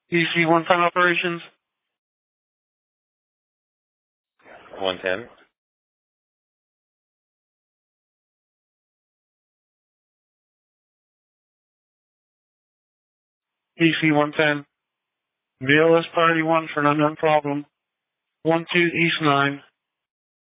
EC-110 operations. 110. EC-110. VLS priority 1 for an unknown problem. 12 East 9.